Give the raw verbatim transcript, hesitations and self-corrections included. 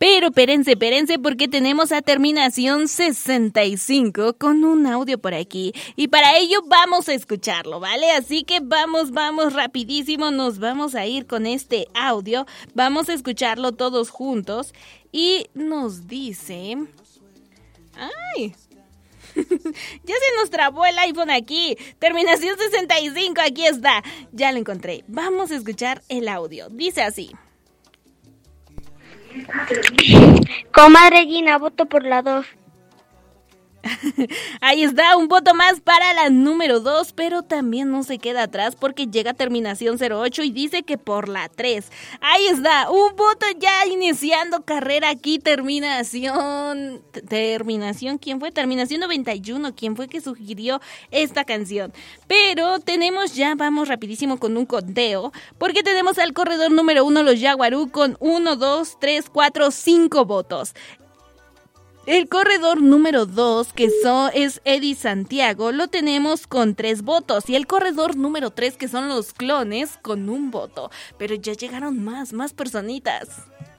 Pero espérense, espérense porque tenemos a terminación sesenta y cinco con un audio por aquí. Y para ello vamos a escucharlo, ¿vale? Así que vamos, vamos rapidísimo, nos vamos a ir con este audio. Vamos a escucharlo todos juntos. Y nos dice... ¡Ay! Ya se nos trabó el iPhone aquí. Terminación sesenta y cinco, aquí está. Ya lo encontré. Vamos a escuchar el audio. Dice así. Comadre Gina, voto por la dos. Ahí está, un voto más para la número dos, pero también no se queda atrás porque llega terminación cero ocho y dice que por la tres. Ahí está, un voto ya iniciando carrera aquí, terminación... Terminación, ¿quién fue? Terminación noventa y uno, ¿quién fue que sugirió esta canción? Pero tenemos ya, vamos rapidísimo con un conteo, porque tenemos al corredor número uno, los Yaguarú, con uno, dos, tres, cuatro, cinco votos. El corredor número dos, que so, es Eddie Santiago, lo tenemos con tres votos. Y el corredor número tres, que son los clones, con un voto. Pero ya llegaron más, más personitas.